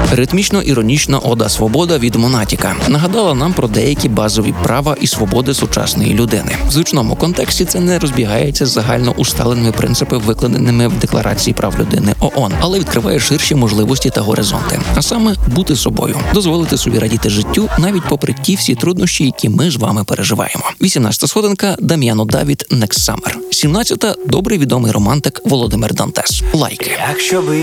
Ритмічно-іронічна ода «Свобода» від Монатіка нагадала нам про деякі базові права і свободи сучасної людини. В звичному контексті це не розбігається з загально усталеними принципами, викладеними в Декларації прав людини ООН, але відкриває ширші можливості та горизонти. А саме бути собою, дозволити собі радіти життю, навіть попри ті всі труднощі, які ми з вами переживаємо. 18-та сходинка – Дам'яно Давід «Next Summer». 17-та – добрий відомий романтик Володимир Дантес. Лайки.